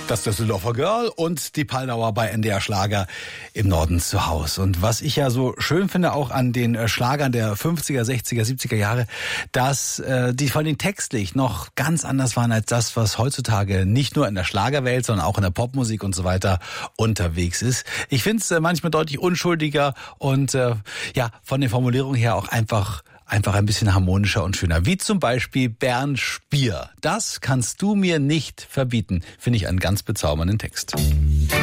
Das Düsseldorfer Girl und die Paldauer bei NDR Schlager im Norden zu Haus. Und was ich ja so schön finde auch an den Schlagern der 50er, 60er, 70er Jahre, dass die vor allem textlich noch ganz anders waren als das, was heutzutage nicht nur in der Schlagerwelt, sondern auch in der Popmusik und so weiter unterwegs ist. Ich finde es manchmal deutlich unschuldiger und ja, von den Formulierungen her auch einfach ein bisschen harmonischer und schöner. Wie zum Beispiel Bernd Spier. Das kannst du mir nicht verbieten. Finde ich einen ganz bezaubernden Text.